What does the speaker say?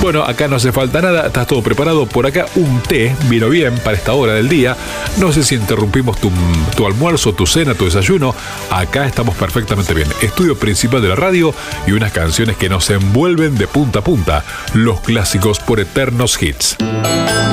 Bueno, acá no hace falta nada, estás todo preparado. Por acá un té vino bien para esta hora del día. No sé si interrumpimos tu almuerzo, tu cena, tu desayuno. Acá estamos perfectamente bien. Estudio principal de la radio y unas canciones que nos envuelven de punta a punta. Los clásicos por eternos hits.